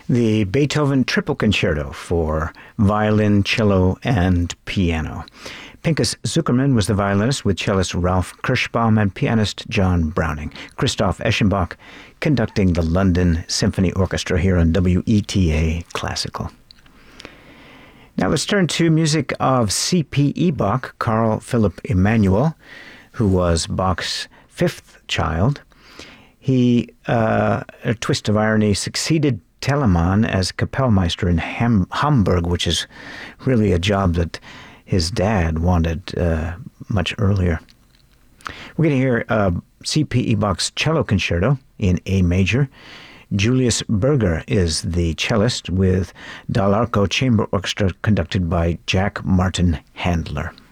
the Beethoven Triple Concerto for violin, cello, and piano. Pinchas Zukerman was the violinist with cellist Ralph Kirschbaum and pianist John Browning. Christoph Eschenbach conducting the London Symphony Orchestra here on WETA Classical. Now let's turn to music of C.P.E. Bach, Carl Philipp Emanuel, who was Bach's fifth child. He, a twist of irony, succeeded Telemann as Kapellmeister in Hamburg, which is really a job that his dad wanted much earlier. We're going to hear C.P.E. Bach's Cello Concerto in A major. Julius Berger is the cellist with Dall'Arco Chamber Orchestra conducted by Jack Martin Handler.